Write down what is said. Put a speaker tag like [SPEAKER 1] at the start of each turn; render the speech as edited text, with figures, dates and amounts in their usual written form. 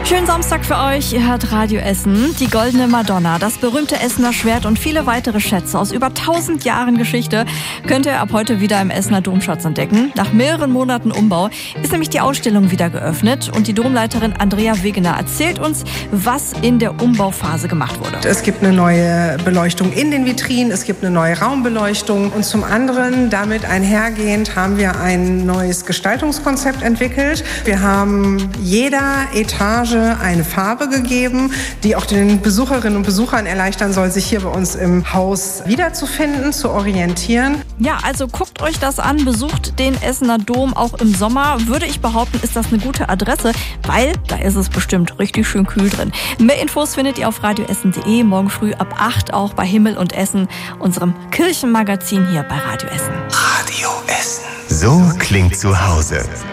[SPEAKER 1] Schönen Samstag für euch. Ihr hört Radio Essen. Die Goldene Madonna, das berühmte Essener Schwert und viele weitere Schätze aus über 1000 Jahren Geschichte könnt ihr ab heute wieder im Essener Domschatz entdecken. Nach mehreren Monaten Umbau ist nämlich die Ausstellung wieder geöffnet und die Domleiterin Andrea Wegener erzählt uns, was in der Umbauphase gemacht wurde.
[SPEAKER 2] Es gibt eine neue Beleuchtung in den Vitrinen, es gibt eine neue Raumbeleuchtung und zum anderen, damit einhergehend, haben wir ein neues Gestaltungskonzept entwickelt. Wir haben jeder Etage eine Farbe gegeben, die auch den Besucherinnen und Besuchern erleichtern soll, sich hier bei uns im Haus wiederzufinden, zu orientieren.
[SPEAKER 1] Ja, also guckt euch das an, besucht den Essener Dom auch im Sommer. Würde ich behaupten, ist das eine gute Adresse, weil da ist es bestimmt richtig schön kühl drin. Mehr Infos findet ihr auf radioessen.de, morgen früh ab 8 auch bei Himmel und Essen, unserem Kirchenmagazin hier bei Radio Essen.
[SPEAKER 3] Radio Essen. So klingt zu Hause.